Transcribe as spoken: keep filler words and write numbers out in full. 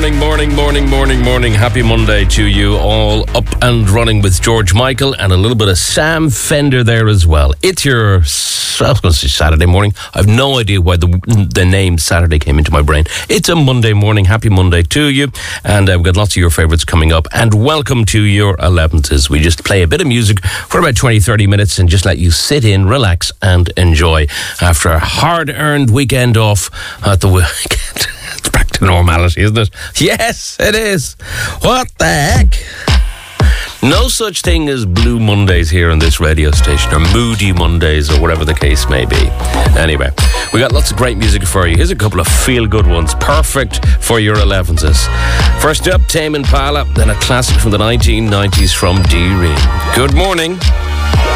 morning, morning, morning, morning, morning. Happy Monday to you all. Up and running with George Michael and a little bit of Sam Fender there as well. It's your, I was going to say Saturday morning. I have no idea why the the name Saturday came into my brain. It's a Monday morning. Happy Monday to you. And uh, we've got lots of your favourites coming up. And welcome to your elevenths. We just play a bit of music for about twenty, thirty minutes and just let you sit in, relax and enjoy after a hard-earned weekend off at the weekend. It's back to normality, isn't it? Yes, it is. What the heck? No such thing as Blue Mondays here on this radio station, or Moody Mondays, or whatever the case may be. Anyway, we got lots of great music for you. Here's a couple of feel-good ones, perfect for your elevenths. First up, Tame Impala, then a classic from the nineteen nineties from D-Ream. Good morning.